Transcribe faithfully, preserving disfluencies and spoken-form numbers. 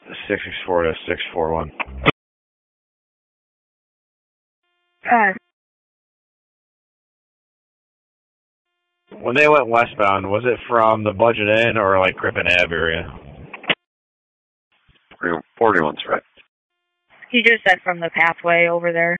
six six four to six four one. Uh, When they went westbound, was it from the Budget Inn or like Crippen Ave area? forty-one's right. he just said from the pathway over there.